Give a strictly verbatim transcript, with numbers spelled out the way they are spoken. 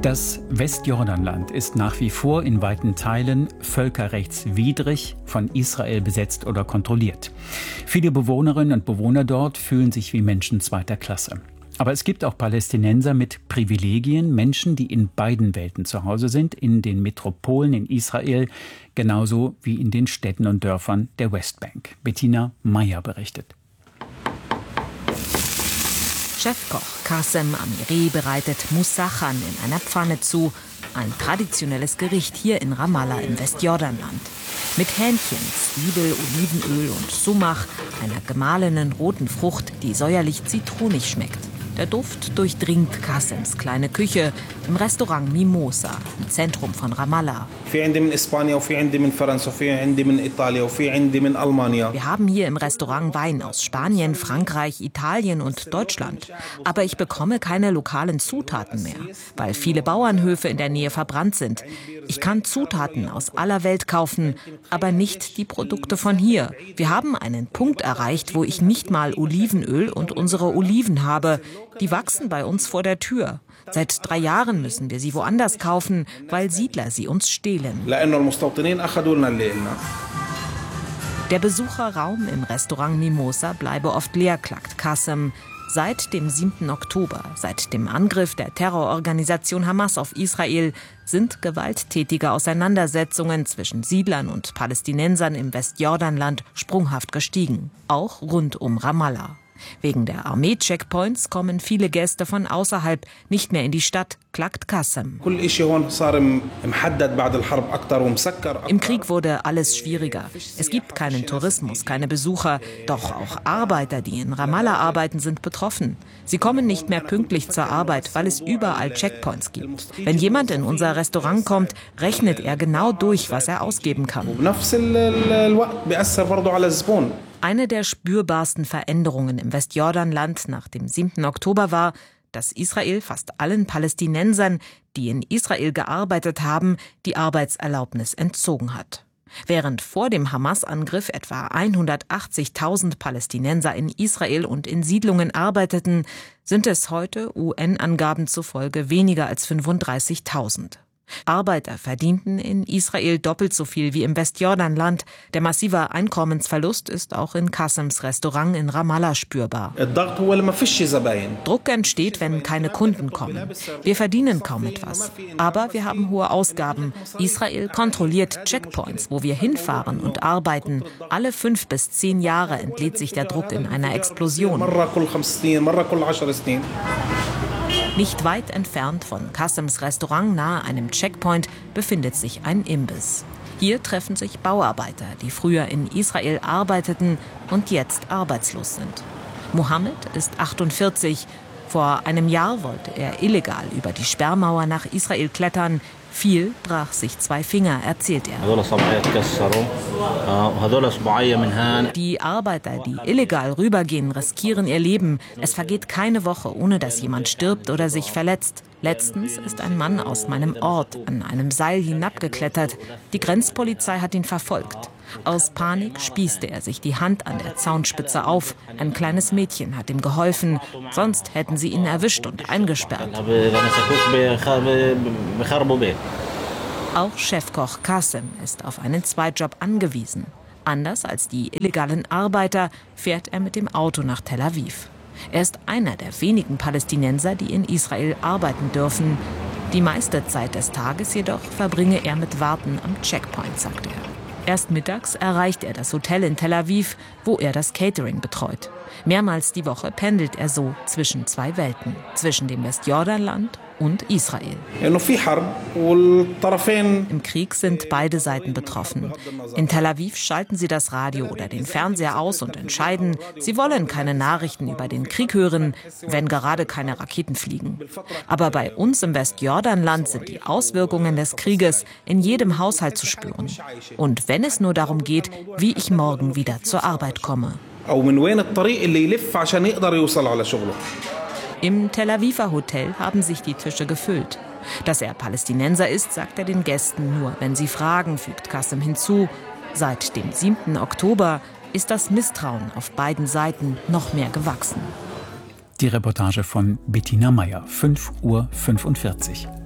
Das Westjordanland ist nach wie vor in weiten Teilen völkerrechtswidrig von Israel besetzt oder kontrolliert. Viele Bewohnerinnen und Bewohner dort fühlen sich wie Menschen zweiter Klasse. Aber es gibt auch Palästinenser mit Privilegien, Menschen, die in beiden Welten zu Hause sind, in den Metropolen in Israel, genauso wie in den Städten und Dörfern der Westbank. Bettina Meyer berichtet. Chefkoch Qasem Amiri bereitet Moussachan in einer Pfanne zu, ein traditionelles Gericht hier in Ramallah im Westjordanland. Mit Hähnchen, Zwiebel, Olivenöl und Sumach, einer gemahlenen roten Frucht, die säuerlich-zitronig schmeckt. Der Duft durchdringt Qasems kleine Küche im Restaurant Mimosa im Zentrum von Ramallah. Wir haben hier im Restaurant Wein aus Spanien, Frankreich, Italien und Deutschland. Aber ich bekomme keine lokalen Zutaten mehr, weil viele Bauernhöfe in der Nähe verbrannt sind. Ich kann Zutaten aus aller Welt kaufen, aber nicht die Produkte von hier. Wir haben einen Punkt erreicht, wo ich nicht mal Olivenöl und unsere Oliven habe. Die wachsen bei uns vor der Tür. Seit drei Jahren müssen wir sie woanders kaufen, weil Siedler sie uns stehlen. Der Besucherraum im Restaurant Mimosa bleibe oft leer, klagt Qasem. Seit dem siebten Oktober, seit dem Angriff der Terrororganisation Hamas auf Israel, sind gewalttätige Auseinandersetzungen zwischen Siedlern und Palästinensern im Westjordanland sprunghaft gestiegen, auch rund um Ramallah. Wegen der Armee-Checkpoints kommen viele Gäste von außerhalb nicht mehr in die Stadt, klagt Qasem. Im Krieg wurde alles schwieriger. Es gibt keinen Tourismus, keine Besucher. Doch auch Arbeiter, die in Ramallah arbeiten, sind betroffen. Sie kommen nicht mehr pünktlich zur Arbeit, weil es überall Checkpoints gibt. Wenn jemand in unser Restaurant kommt, rechnet er genau durch, was er ausgeben kann. Eine der spürbarsten Veränderungen im Westjordanland nach dem siebten Oktober war, dass Israel fast allen Palästinensern, die in Israel gearbeitet haben, die Arbeitserlaubnis entzogen hat. Während vor dem Hamas-Angriff etwa hundertachtzigtausend Palästinenser in Israel und in Siedlungen arbeiteten, sind es heute U N-Angaben zufolge weniger als fünfunddreißigtausend. Arbeiter verdienten in Israel doppelt so viel wie im Westjordanland. Der massive Einkommensverlust ist auch in Qasems Restaurant in Ramallah spürbar. Druck entsteht, wenn keine Kunden kommen. Wir verdienen kaum etwas. Aber wir haben hohe Ausgaben. Israel kontrolliert Checkpoints, wo wir hinfahren und arbeiten. Alle fünf bis zehn Jahre entlädt sich der Druck in einer Explosion. Nicht weit entfernt von Qasems Restaurant nahe einem Checkpoint befindet sich ein Imbiss. Hier treffen sich Bauarbeiter, die früher in Israel arbeiteten und jetzt arbeitslos sind. Mohammed ist achtundvierzig. Vor einem Jahr wollte er illegal über die Sperrmauer nach Israel klettern. Viel brach sich zwei Finger, erzählt er. Die Arbeiter, die illegal rübergehen, riskieren ihr Leben. Es vergeht keine Woche, ohne dass jemand stirbt oder sich verletzt. Letztens ist ein Mann aus meinem Ort an einem Seil hinabgeklettert. Die Grenzpolizei hat ihn verfolgt. Aus Panik spießte er sich die Hand an der Zaunspitze auf. Ein kleines Mädchen hat ihm geholfen, sonst hätten sie ihn erwischt und eingesperrt. Auch Chefkoch Qasem ist auf einen Zweitjob angewiesen. Anders als die illegalen Arbeiter fährt er mit dem Auto nach Tel Aviv. Er ist einer der wenigen Palästinenser, die in Israel arbeiten dürfen. Die meiste Zeit des Tages jedoch verbringe er mit Warten am Checkpoint, sagt er. Erst mittags erreicht er das Hotel in Tel Aviv, wo er das Catering betreut. Mehrmals die Woche pendelt er so zwischen zwei Welten, zwischen dem Westjordanland und Israel. Im Krieg sind beide Seiten betroffen. In Tel Aviv schalten sie das Radio oder den Fernseher aus und entscheiden, sie wollen keine Nachrichten über den Krieg hören, wenn gerade keine Raketen fliegen. Aber bei uns im Westjordanland sind die Auswirkungen des Krieges in jedem Haushalt zu spüren. Und wenn es nur darum geht, wie ich morgen wieder zur Arbeit komme. Im Tel Aviver Hotel haben sich die Tische gefüllt. Dass er Palästinenser ist, sagt er den Gästen nur, wenn sie fragen, fügt Qasem hinzu. Seit dem siebten Oktober ist das Misstrauen auf beiden Seiten noch mehr gewachsen. Die Reportage von Bettina Meyer, fünf Uhr fünfundvierzig.